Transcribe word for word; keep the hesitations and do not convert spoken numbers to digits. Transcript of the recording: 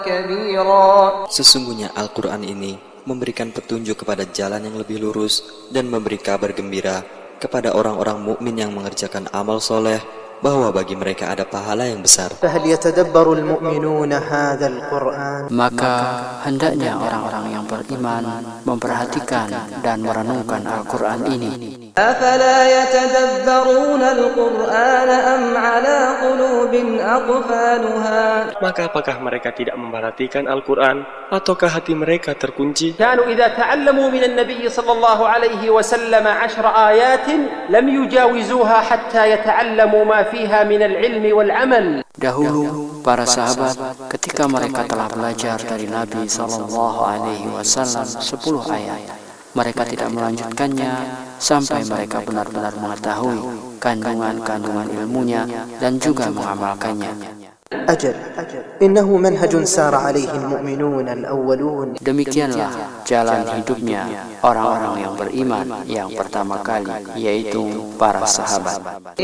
كبيرا. Sesungguhnya Al-Quran ini memberikan petunjuk kepada jalan yang lebih lurus dan memberi kabar gembira kepada orang-orang mukmin yang mengerjakan amal soleh bahwa bagi mereka ada pahala yang besar. فهل يتدبر المؤمنون هذا القرآن؟ Maka hendaknya orang-orang yang beriman memperhatikan dan merenungkan Al-Quran ini. أفلا يتدبرون القرآن أم على قلوب أقفالها. Maka apakah mereka tidak memperhatikan Al-Quran ataukah hati mereka terkunci? كانوا إذا تعلموا من النبي صلى الله عليه وسلم عشر آيات لم يجاوزوها حتى يتعلموا ما فيها من العلم والعمل. Dahulu para sahabat ketika mereka telah belajar dari Nabi Sallallahu Alaihi Wasallam sepuluh ayat, mereka tidak melanjutkannya sampai mereka benar-benar mengetahui kandungan-kandungan ilmunya dan juga mengamalkannya. أجل إنه منهج سار عليه المؤمنون الأولون. Demikianlah jalan hidupnya orang-orang yang beriman yang pertama kali, yaitu para sahabat.